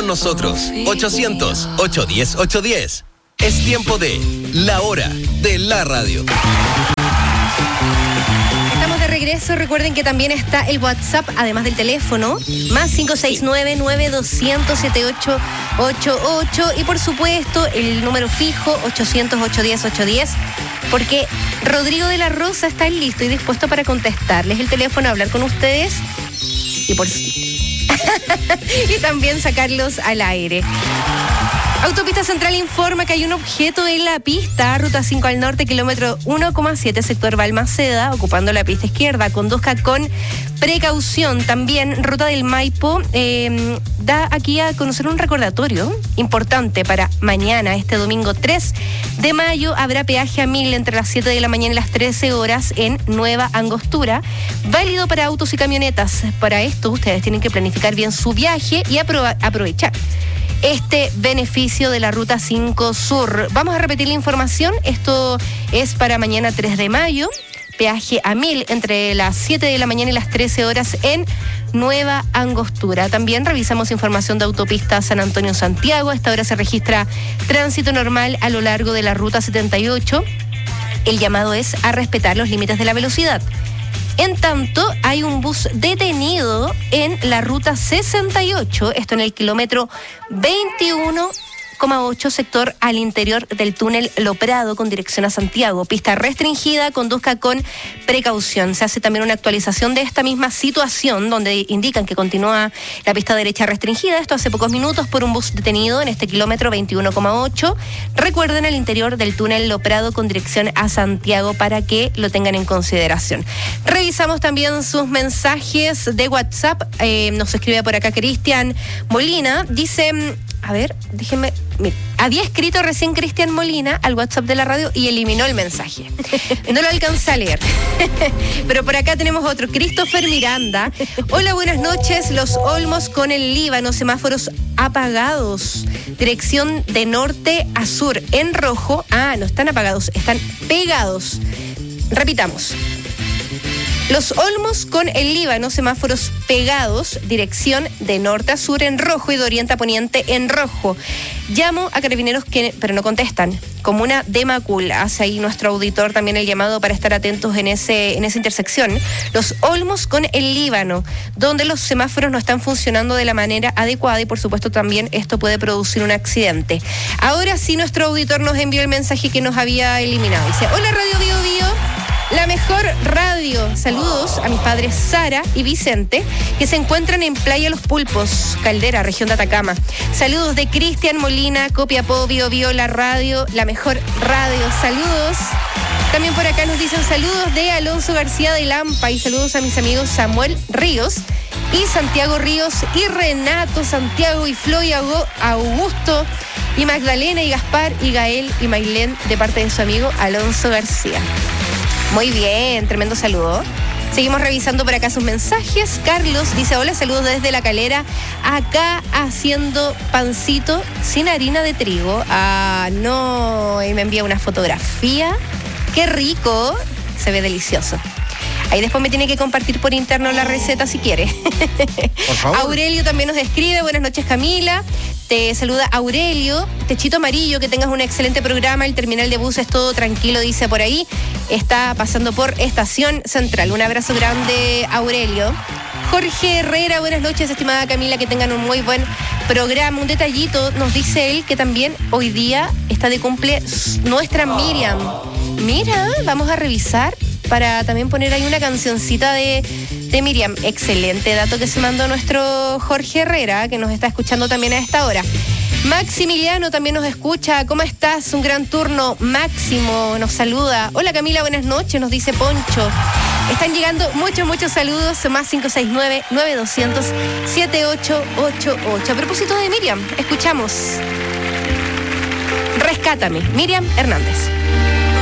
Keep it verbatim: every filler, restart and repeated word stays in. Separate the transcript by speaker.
Speaker 1: nosotros. ochocientos, ochocientos diez, ochocientos diez. Es tiempo de La Hora de la Radio.
Speaker 2: Estamos de regreso. Recuerden que también está el WhatsApp, además del teléfono, más cinco seis nueve, nueve dos cero cero, siete ocho ocho ocho. Y por supuesto, el número fijo, ochocientos, ochocientos diez, ochocientos diez. Porque Rodrigo de la Rosa está listo y dispuesto para contestarles el teléfono, hablar con ustedes y por y también sacarlos al aire. Autopista Central informa que hay un objeto en la pista, ruta cinco al norte, kilómetro uno coma siete, sector Balmaceda, ocupando la pista izquierda. Conduzca con precaución. También ruta del Maipo eh, da aquí a conocer un recordatorio importante para mañana, este domingo tres de mayo. Habrá peaje a mil entre las siete de la mañana y las trece horas en Nueva Angostura, válido para autos y camionetas. Para esto ustedes tienen que planificar bien su viaje y aprova- aprovechar este beneficio de la Ruta cinco Sur. Vamos a repetir la información. Esto es para mañana tres de mayo. Peaje a mil entre las siete de la mañana y las trece horas en Nueva Angostura. También revisamos información de autopista San Antonio-Santiago. A esta hora se registra tránsito normal a lo largo de la Ruta setenta y ocho. El llamado es a respetar los límites de la velocidad. En tanto, hay un bus detenido en la ruta sesenta y ocho, esto en el kilómetro veintiuno coma ocho, sector al interior del túnel Lo Prado con dirección a Santiago. Pista restringida, conduzca con precaución. Se hace también una actualización de esta misma situación donde indican que continúa la pista derecha restringida, esto hace pocos minutos, por un bus detenido en este kilómetro veintiuno coma ocho. Recuerden, al interior del túnel Lo Prado con dirección a Santiago para que lo tengan en consideración. Revisamos también sus mensajes de WhatsApp. Eh, nos escribe por acá Cristian Molina. Dice... A ver, déjenme... Mira, había escrito recién Cristian Molina al WhatsApp de la radio y eliminó el mensaje. No lo alcancé a leer. Pero por acá tenemos otro. Christopher Miranda. Hola, buenas noches. Los Olmos con el Líbano, semáforos apagados. Dirección de norte a sur. En rojo. Ah, no están apagados, están pegados. Repitamos. Los Olmos con el Líbano, semáforos pegados, dirección de norte a sur en rojo y de oriente a poniente en rojo. Llamo a carabineros que, pero no contestan. Comuna de Macul, hace ahí nuestro auditor también el llamado para estar atentos en ese en esa intersección. Los Olmos con el Líbano, donde los semáforos no están funcionando de la manera adecuada y por supuesto también esto puede producir un accidente. Ahora sí, nuestro auditor nos envió el mensaje que nos había eliminado. Dice: hola Radio Bio Bio, la mejor radio. Saludos a mis padres Sara y Vicente, que se encuentran en Playa Los Pulpos, Caldera, región de Atacama. Saludos de Cristian Molina, Copiapó, Bio Bio, la radio, la mejor radio. Saludos. También por acá nos dicen saludos de Alonso García de Lampa y saludos a mis amigos Samuel Ríos y Santiago Ríos y Renato, Santiago y Flo y Augusto y Magdalena y Gaspar y Gael y Mailén de parte de su amigo Alonso García. Muy bien, tremendo saludo. Seguimos revisando por acá sus mensajes. Carlos dice: hola, saludos desde La Calera, acá haciendo pancito sin harina de trigo. Ah, no, y me envía una fotografía. Qué rico, se ve delicioso. Ahí después me tiene que compartir por interno la receta si quiere.
Speaker 3: Por favor.
Speaker 2: Aurelio también nos escribe: buenas noches, Camila. Te saluda Aurelio. Techito Amarillo, que tengas un excelente programa. El terminal de buses todo tranquilo, dice por ahí. Está pasando por Estación Central. Un abrazo grande, Aurelio. Jorge Herrera, buenas noches, estimada Camila, que tengan un muy buen programa. Un detallito, nos dice él que también hoy día está de cumple nuestra Miriam. Mira, vamos a revisar para también poner ahí una cancioncita de, de Miriam. Excelente dato que se mandó nuestro Jorge Herrera, que nos está escuchando también a esta hora. Maximiliano también nos escucha. ¿Cómo estás? Un gran turno. Máximo nos saluda. Hola Camila, buenas noches, nos dice Poncho. Están llegando muchos, muchos saludos. Más cinco seis nueve, nueve dos cero cero, siete ocho ocho ocho. A propósito de Miriam, escuchamos Rescátame, Miriam Hernández.